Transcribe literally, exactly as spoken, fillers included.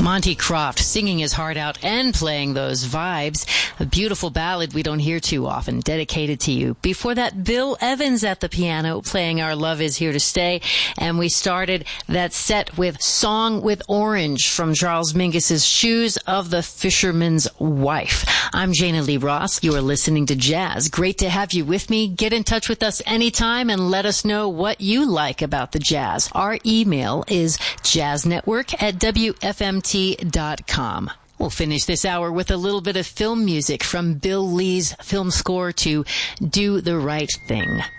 Monty Croft singing his heart out and playing those vibes. A beautiful ballad we don't hear too often, dedicated to you. Before that, Bill Evans at the piano playing Our Love Is Here to Stay. And we started that set with Song with Orange from Charles Mingus's Shoes of the Fisherman's Wife. I'm Jana Lee Ross. You are listening to Jazz. Great to have you with me. Get in touch with us anytime and let us know what you like about the jazz. Our email is jazznetwork at W F M T dot com. We'll finish this hour with a little bit of film music from Bill Lee's film score to Do the Right Thing.